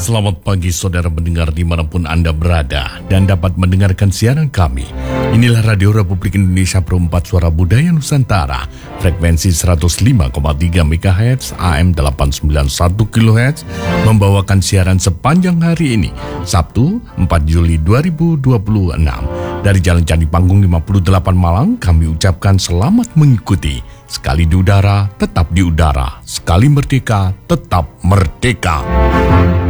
Selamat pagi saudara pendengar dimanapun Anda berada dan dapat mendengarkan siaran kami. Inilah Radio Republik Indonesia Perempat Suara Budaya Nusantara, frekuensi 105,3 MHz, AM 891 kHz, membawakan siaran sepanjang hari ini, Sabtu 4 Juli 2026. Dari Jalan Candi Panggung 58 Malang, kami ucapkan selamat mengikuti. Sekali di udara, tetap di udara. Sekali merdeka, tetap merdeka.